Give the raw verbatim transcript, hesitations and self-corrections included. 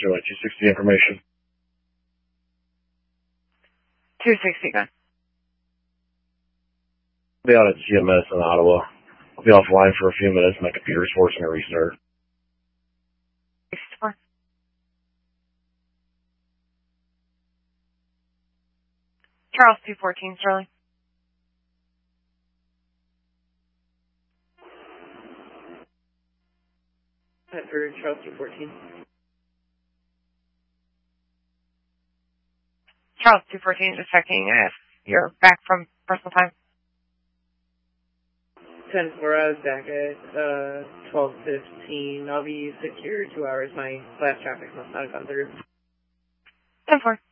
Sterling two sixty information. two sixty, go. I'll be out at C M S in Ottawa. I'll be offline for a few minutes. My computer's forcing a restart. sixty-four. Charles two fourteen, Sterling. For Charles two fourteen. Charles two fourteen, just checking if you're back from personal time. ten four, I was back at uh, twelve fifteen. I'll be secure two hours. My last traffic must not have gone through. ten four.